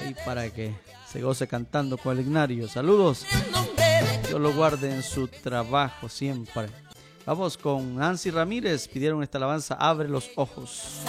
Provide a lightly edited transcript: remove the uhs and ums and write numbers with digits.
ahí para que se goce cantando con el Ignario. Saludos. Dios lo guarde en su trabajo siempre. Vamos con Nancy Ramírez. Pidieron esta alabanza, Abre los ojos.